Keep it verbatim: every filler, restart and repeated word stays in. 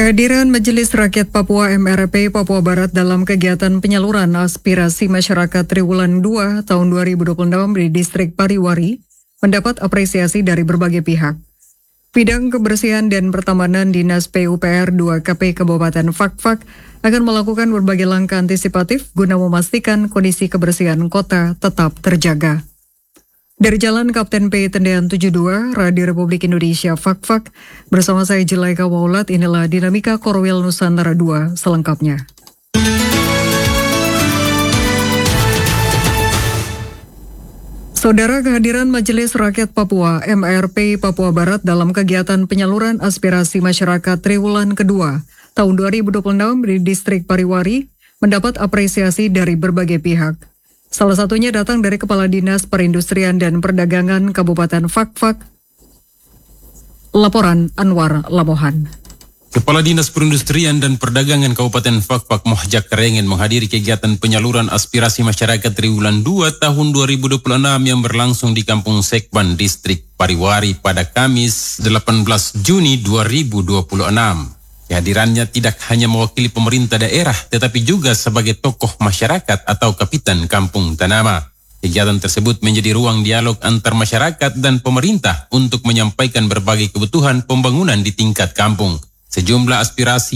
Kehadiran Majelis Rakyat Papua M R P Papua Barat dalam kegiatan penyaluran aspirasi masyarakat Triwulan dua tahun dua ribu dua puluh enam di Distrik Pariwari mendapat apresiasi dari berbagai pihak. Bidang Kebersihan dan Pertamanan Dinas P U P R dua K P Kabupaten Fakfak akan melakukan berbagai langkah antisipatif guna memastikan kondisi kebersihan kota tetap terjaga. Dari Jalan Kapten P. Tendean tujuh puluh dua, Radio Republik Indonesia Fakfak, bersama saya Jelaika Waulat, inilah Dinamika Korwil Nusantara dua selengkapnya. Saudara, kehadiran Majelis Rakyat Papua M R P Papua Barat dalam kegiatan penyaluran aspirasi masyarakat Triwulan kedua tahun dua ribu dua puluh enam di Distrik Pariwari mendapat apresiasi dari berbagai pihak. Salah satunya datang dari Kepala Dinas Perindustrian dan Perdagangan Kabupaten Fakfak. Laporan Anwar Lamohan. Kepala Dinas Perindustrian dan Perdagangan Kabupaten Fakfak Mohjak Kerengen menghadiri kegiatan penyaluran aspirasi masyarakat Triwulan dua tahun dua ribu dua puluh enam yang berlangsung di Kampung Sekban, Distrik Pariwari pada Kamis delapan belas Juni dua ribu dua puluh enam. Kehadirannya tidak hanya mewakili pemerintah daerah, tetapi juga sebagai tokoh masyarakat atau kapitan kampung Tanama. Kegiatan tersebut menjadi ruang dialog antar masyarakat dan pemerintah untuk menyampaikan berbagai kebutuhan pembangunan di tingkat kampung. Sejumlah aspirasi